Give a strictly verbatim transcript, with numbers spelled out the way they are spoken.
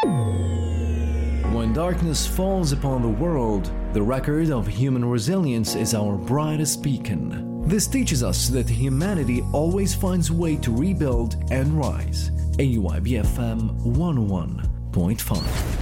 When darkness falls upon the world, the record of human resilience is our brightest beacon. This teaches us that humanity always finds a way to rebuild and rise. A U I B F M one oh one point five